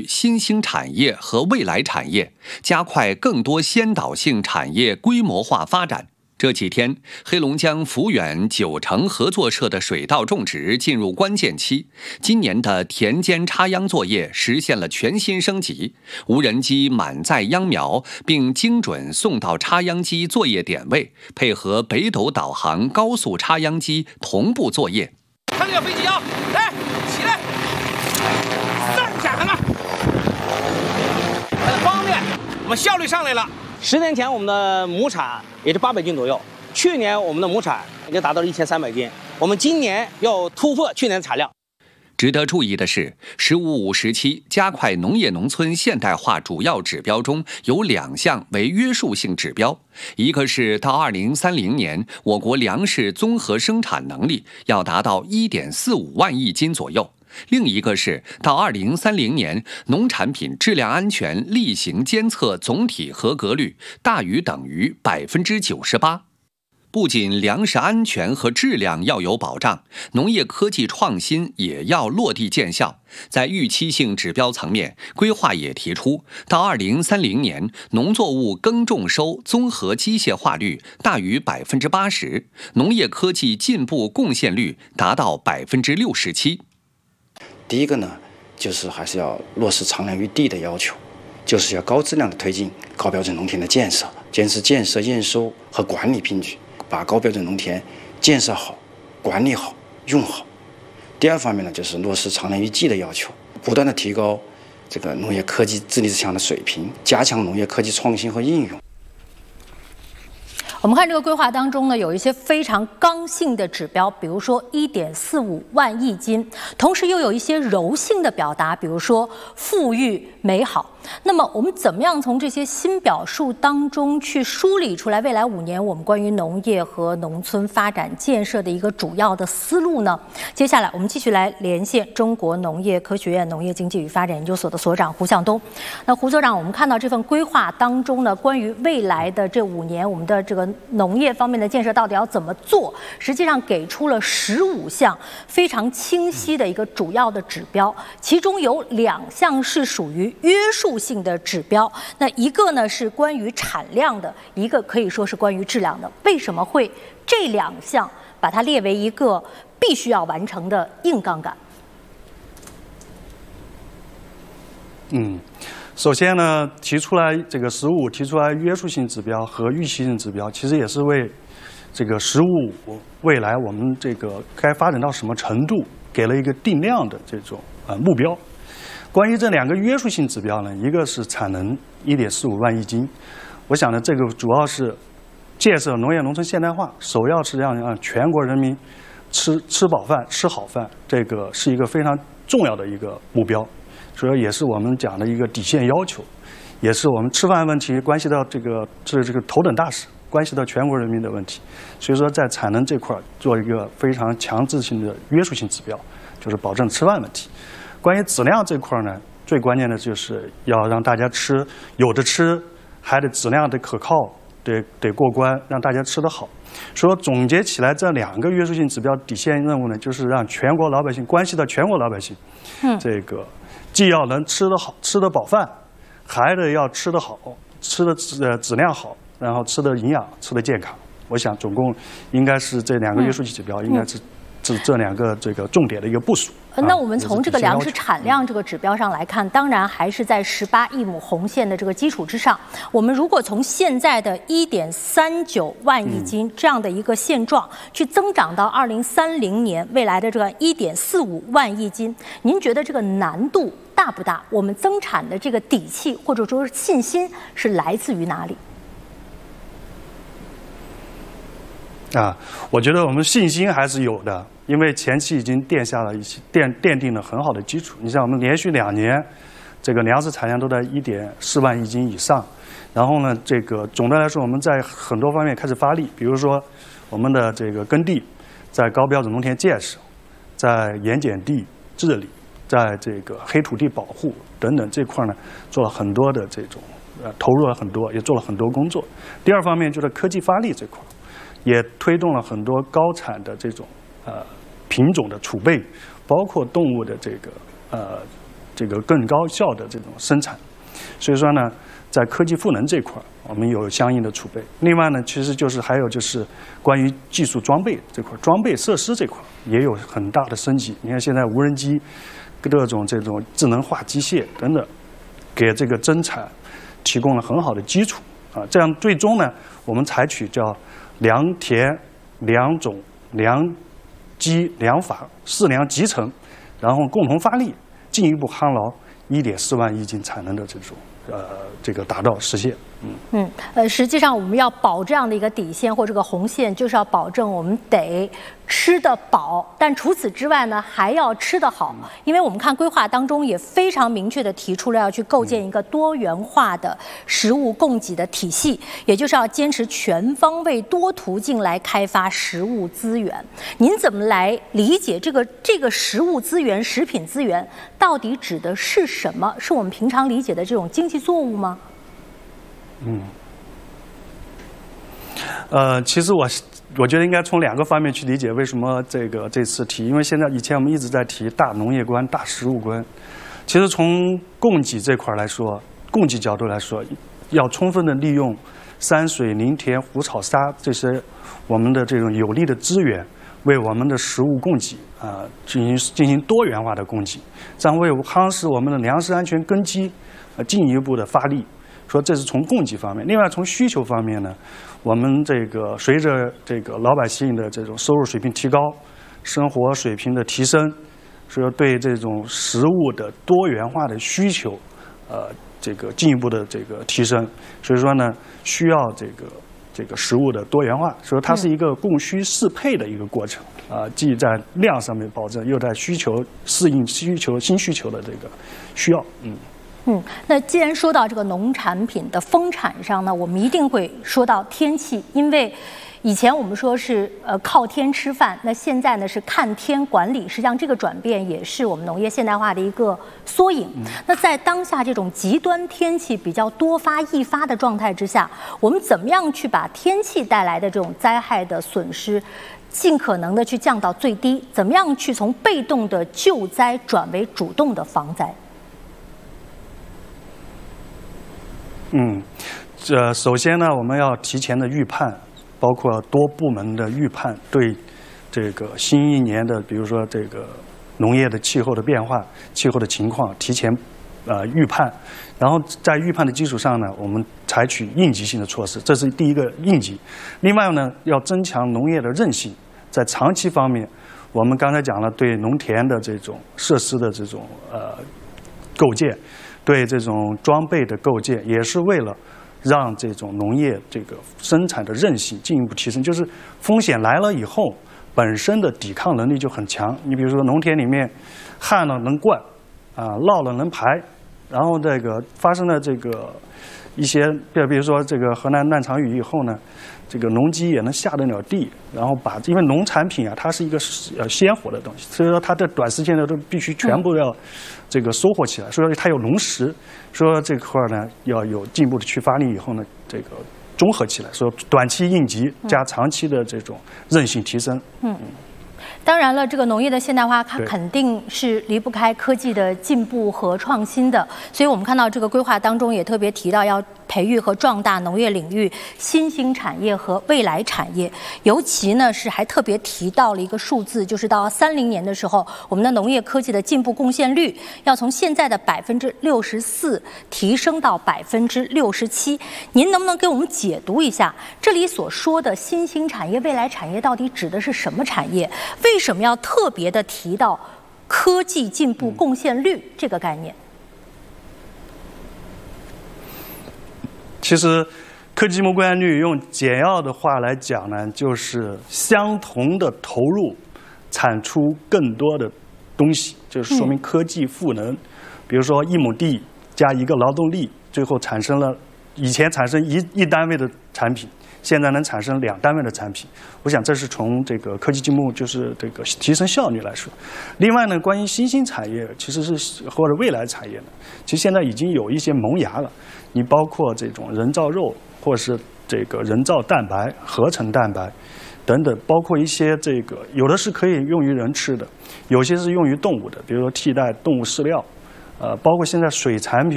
新兴产业和未来产业，加快更多先导性产业规模化发展。这几天，黑龙江抚远9城合作社的水稻种植进入关键期。今年的田间插秧作业实现了全新升级，无人机满载秧苗，并精准送到插秧机作业点位，配合北斗导航高速插秧机同步作业。 看这个飞机啊，来，起来，上展了，很方便，我们效率上来了。10年前我们的亩产也就800斤左右，去年我们的亩产已经达到了1300斤，我们今年要突破去年的产量。 值得注意的是，“15+5”时期加快农业农村现代化主要指标中有2项为约束性指标，一个是到2030年，我国粮食综合生产能力要达到1.45万亿斤左右。另一个是到2030年，农产品质量安全例行监测总体合格率大于等于98%。不仅粮食安全和质量要有保障，农业科技创新也要落地见效。在预期性指标层面，规划也提出，到2030年，农作物耕种收综合机械化率大于80%，农业科技进步贡献率达到67%。 第一个呢，就是还是要落实长粮育地的要求，就是要高质量的推进高标准农田的建设，坚持建设、验收和管理并举，把高标准农田建设好、管理好、用好。第二方面呢，就是落实长粮育季的要求，不断的提高这个农业科技自立自强的水平，加强农业科技创新和应用。 我们看这个规划当中呢，有一些非常刚性的指标，比如说1.45万亿斤，同时又有一些柔性的表达，比如说富裕美好。那么我们怎么样从这些新表述当中去梳理出来未来5年我们关于农业和农村发展建设的一个主要的思路呢？接下来我们继续来连线中国农业科学院农业经济与发展研究所的所长胡向东。那胡所长，我们看到这份规划当中呢，关于未来的这5年我们的这个农业方面的建设到底要怎么做，实际上给出了15项非常清晰的一个主要的指标，其中有2项是属于约束性的指标，那一个呢是关于产量的，一个可以说是关于质量的。为什么会这2项把它列为一个必须要完成的硬杠杆？ 首先呢，提出来这个15提出来约束性指标和预期性指标，其实也是为这个15未来我们这个该发展到什么程度给了一个定量的这种目标。关于这2个约束性指标呢，一个是产能1.45万亿斤，我想呢，这个主要是建设农业农村现代化，首要是让全国人民吃饱饭、吃好饭，这个是一个非常重要的一个目标，所以也是我们讲的一个底线要求，也是我们吃饭问题关系到这个头等大事，关系到全国人民的问题。所以说，在产能这块做一个非常强制性的约束性指标，就是保证吃饭问题。关于质量这块呢，最关键的就是要让大家吃，有的吃，还得质量得可靠，得过关，让大家吃得好。所以总结起来，这2个约束性指标底线任务呢，就是让全国老百姓，关系到全国老百姓，这个既要能吃得好、吃得饱饭，还得要吃得好、吃的质量好，然后吃的营养、吃的健康。我想总共应该是这2个约束性指标，应该是这2个这个重点的一个部署。 那我们从这个粮食产量这个指标上来看，当然还是在18亿亩红线的这个基础之上。我们如果从现在的1.39万亿斤这样的一个现状，去增长到2030年未来的这个1.45万亿斤，您觉得这个难度大不大？我们增产的这个底气或者说是信心是来自于哪里？ 我觉得我们信心还是有的，因为前期已经奠定了很好的基础。你像我们连续2年，这个粮食产量都在1.4万亿斤以上。然后呢，这个总的来说，我们在很多方面开始发力，比如说我们的这个耕地，在高标准农田建设，在盐碱地治理，在这个黑土地保护等等这块呢，做了很多的这种投入了很多，也做了很多工作。第二方面就是科技发力这块。也推动了很多高产的这种品种的储备，包括动物的这个更高效的这种生产。所以说呢，在科技赋能这块，我们有相应的储备。另外呢，其实还有就是关于技术装备这块，装备设施这块也有很大的升级。你看现在无人机、各种这种智能化机械等等，给这个增产提供了很好的基础啊。这样最终呢，我们采取叫良田、良种、良机、良法4良集成，然后共同发力，进一步夯牢1.4万亿斤产能的这种这个达到实现。 实际上我们要保这样的一个底线或这个红线，就是要保证我们得吃得饱，但除此之外呢，还要吃得好。因为我们看规划当中也非常明确的提出了要去构建一个多元化的食物供给的体系，也就是要坚持全方位多途径来开发食物资源。您怎么来理解这个食物资源、食品资源到底指的是什么？是我们平常理解的这种经济作物吗？ 其实我觉得应该从2个方面去理解为什么这次提，因为以前我们一直在提大农业观、大食物观。其实从供给这块来说，供给角度来说，要充分的利用山水、林田、湖草沙这些我们的这种有利的资源，为我们的食物供给进行多元化的供给，这样为夯实我们的粮食安全根基进一步的发力。说这是从供给方面，另外从需求方面呢，我们随着老百姓的这种收入水平提高，生活水平的提升，所以对这种食物的多元化的需求，进一步的提升。所以说呢，需要这个食物的多元化，所以它是一个供需适配的一个过程既在量上面保证，又在适应新需求的这个需要。 那既然说到这个农产品的丰产上呢，我们一定会说到天气，因为以前我们说是靠天吃饭，那现在呢是看天管理，实际上这个转变也是我们农业现代化的一个缩影。那在当下这种极端天气比较多发易发的状态之下，我们怎么样去把天气带来的这种灾害的损失尽可能的去降到最低？怎么样去从被动的救灾转为主动的防灾？ 首先呢，我们要提前的预判，包括多部门的预判，对这个新一年的，比如说这个农业的气候的变化、气候的情况提前预判，然后在预判的基础上呢，我们采取应急性的措施，这是第一个应急。另外呢，要增强农业的韧性，在长期方面，我们刚才讲了对农田的这种设施的这种构建。对这种装备的构建，也是为了让这种农业生产的韧性进一步提升。就是风险来了以后，本身的抵抗能力就很强。你比如说农田里面，旱了能灌，涝了能排，然后发生了一些，比如说河南那场雨以后呢，农机也能下得了地，然后因为农产品它是一个鲜活的东西，所以说它的短时间内都必须全部要收获起来，所以说它有农时，说这块呢要有进一步的去发力以后呢，综合起来，说短期应急加长期的这种韧性提升。 当然了，这个农业的现代化，它肯定是离不开科技的进步和创新的。所以我们看到这个规划当中也特别提到，要培育和壮大农业领域新兴产业和未来产业。尤其呢是还特别提到了一个数字，就是到30年的时候，我们的农业科技的进步贡献率要从现在的64%提升到67%。您能不能给我们解读一下这里所说的新兴产业、未来产业到底指的是什么产业？为什么要特别的提到科技进步贡献率这个概念？ 其实，科技进步贡献率用简要的话来讲呢，就是相同的投入，产出更多的东西，就是说明科技赋能。比如说1亩地加1个劳动力，最后以前产生一单位的产品，现在能产生2单位的产品。我想这是从科技进步，就是提升效率来说。另外呢，关于新兴产业，其实是或者未来产业呢，其实现在已经有一些萌芽了。你包括这种人造肉，或是人造蛋白、合成蛋白等等，包括一些有的是可以用于人吃的，有些是用于动物的，比如说替代动物饲料， 包括现在水产品。